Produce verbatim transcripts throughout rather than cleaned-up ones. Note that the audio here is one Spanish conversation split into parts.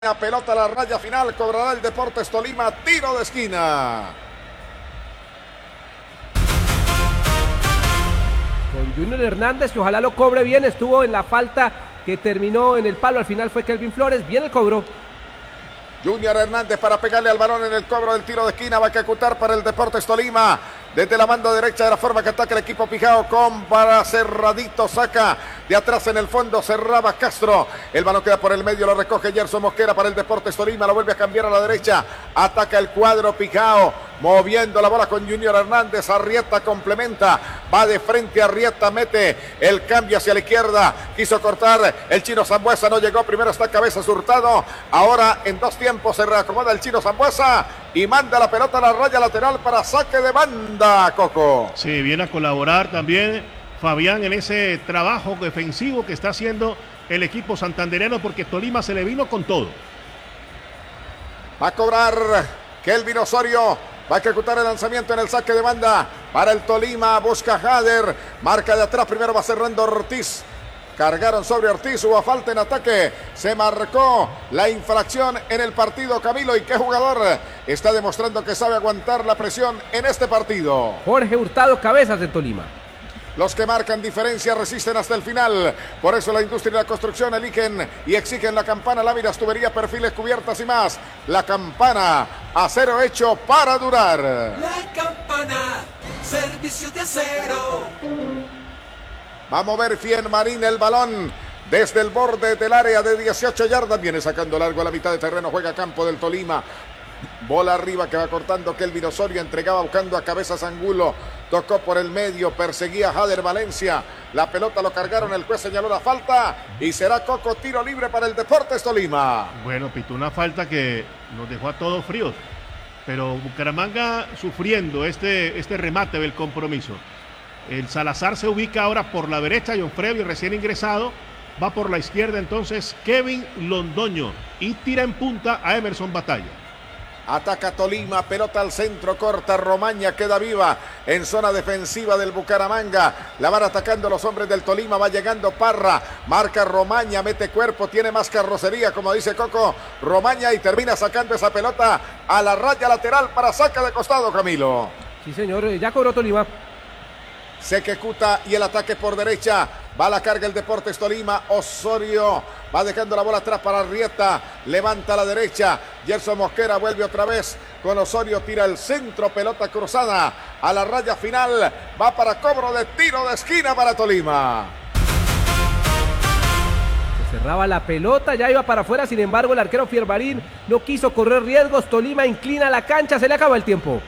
La pelota a la raya final, cobrará el Deportes Tolima, tiro de esquina. Con Junior Hernández, que ojalá lo cobre bien, estuvo en la falta que terminó en el palo, al final fue Kelvin Flores, bien el cobro. Junior Hernández para pegarle al balón en el cobro del tiro de esquina, va a ejecutar para el Deportes Tolima. Desde la banda derecha, de la forma que ataca el equipo Pijao, con para cerradito, saca de atrás en el fondo, cerraba Castro. El balón queda por el medio, lo recoge Gerson Mosquera para el Deportes Tolima, lo vuelve a cambiar a la derecha, ataca el cuadro Pijao, moviendo la bola con Junior Hernández. Arrieta complementa, va de frente a Arrieta, mete el cambio hacia la izquierda, quiso cortar el Chino Sambuesa, no llegó, primero está Cabezas Hurtado, ahora en dos tiempos se reacomoda el Chino Sambuesa y manda la pelota a la raya lateral para saque de banda, Coco. Sí, viene a colaborar también Fabián en ese trabajo defensivo que está haciendo el equipo santandereano, porque Tolima se le vino con todo. Va a cobrar Kelvin Osorio, va a ejecutar el lanzamiento en el saque de banda para el Tolima, busca Jader, marca de atrás, primero va cerrando Ortiz. Cargaron sobre Ortiz, hubo falta en ataque, se marcó la infracción en el partido, Camilo, y qué jugador está demostrando que sabe aguantar la presión en este partido. Jorge Hurtado, Cabezas de Tolima. Los que marcan diferencia resisten hasta el final, por eso la industria y la construcción eligen y exigen la campana, láminas, tuberías, perfiles, cubiertas y más. La campana, acero hecho para durar. La campana, servicio de acero. Va a mover Fienmarín el balón desde el borde del área de dieciocho yardas. Viene sacando largo a la mitad de terreno. Juega campo del Tolima. Bola arriba que va cortando Kelvin Osorio. Entregaba buscando a Cabezas Angulo. Tocó por el medio. Perseguía a Jader Valencia. La pelota lo cargaron. El juez señaló la falta. Y será Coco, tiro libre para el Deportes Tolima. Bueno, pitó una falta que nos dejó a todos fríos. Pero Bucaramanga sufriendo este, este remate del compromiso. El Salazar se ubica ahora por la derecha, John Freddy recién ingresado, va por la izquierda entonces Kevin Londoño y tira en punta a Emerson Batalla. Ataca Tolima, pelota al centro, corta Romaña, queda viva en zona defensiva del Bucaramanga. La van atacando los hombres del Tolima, va llegando Parra, marca Romaña, mete cuerpo, tiene más carrocería, como dice Coco, Romaña, y termina sacando esa pelota a la raya lateral para saca de costado, Camilo. Sí, señor, ya cobró Tolima. Se ejecuta y el ataque por derecha. Va a la carga el Deportes Tolima. Osorio va dejando la bola atrás para Arrieta. Levanta a la derecha. Gerson Mosquera vuelve otra vez con Osorio. Tira el centro. Pelota cruzada a la raya final. Va para cobro de tiro de esquina para Tolima. Se cerraba la pelota, ya iba para afuera. Sin embargo, el arquero Fiermarín no quiso correr riesgos. Tolima inclina la cancha. Se le acaba el tiempo.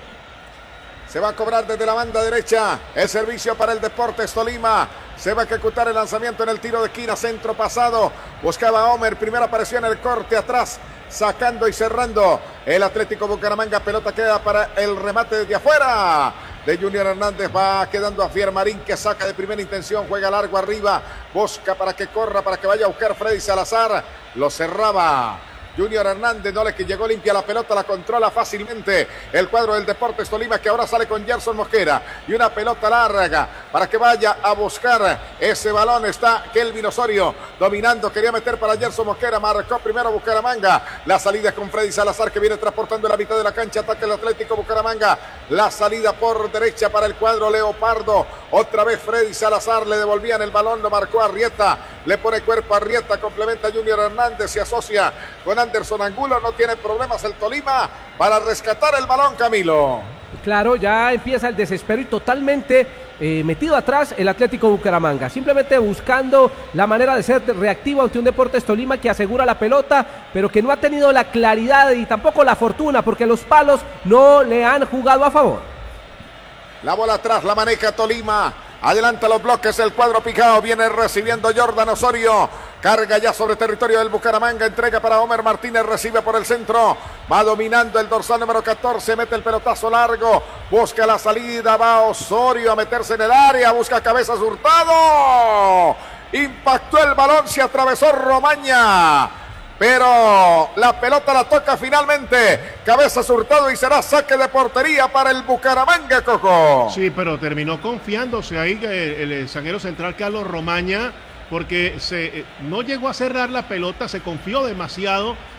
Se va a cobrar desde la banda derecha el servicio para el Deportes Tolima. Se va a ejecutar el lanzamiento en el tiro de esquina, centro pasado. Buscaba a Homer, primero apareció en el corte atrás, sacando y cerrando el Atlético Bucaramanga. Pelota queda para el remate desde afuera de Junior Hernández. Va quedando a Fiermarín, que saca de primera intención, juega largo arriba, busca para que corra, para que vaya a buscar Freddy Salazar. Lo cerraba Junior Hernández, no le que llegó limpia la pelota, la controla fácilmente el cuadro del Deportes Tolima, que ahora sale con Gerson Mosquera y una pelota larga para que vaya a buscar ese balón. Está Kelvin Osorio dominando, quería meter para Gerson Mosquera, marcó primero Bucaramanga, la salida con Freddy Salazar, que viene transportando la mitad de la cancha, ataca el Atlético Bucaramanga, la salida por derecha para el cuadro Leopardo, otra vez Freddy Salazar, le devolvían el balón, lo marcó Arrieta, le pone cuerpo a Arrieta, complementa Junior Hernández, se asocia con Anderson Angulo, no tiene problemas el Tolima para rescatar el balón, Camilo. Claro, ya empieza el desespero y totalmente eh, metido atrás el Atlético Bucaramanga, simplemente buscando la manera de ser reactivo ante un Deportes Tolima que asegura la pelota, pero que no ha tenido la claridad y tampoco la fortuna, porque los palos no le han jugado a favor. La bola atrás, la maneja Tolima. Adelanta los bloques el cuadro Pijao, viene recibiendo Jordan Osorio, carga ya sobre territorio del Bucaramanga, entrega para Homer Martínez, recibe por el centro, va dominando el dorsal número catorce, mete el pelotazo largo, busca la salida, va Osorio a meterse en el área, busca Cabezas Hurtado, impactó el balón, se atravesó Romaña, pero la pelota la toca finalmente Cabezas Hurtado y será saque de portería para el Bucaramanga, Coco. Sí, pero terminó confiándose ahí el, el zaguero central Carlos Romaña, porque se, no llegó a cerrar la pelota, se confió demasiado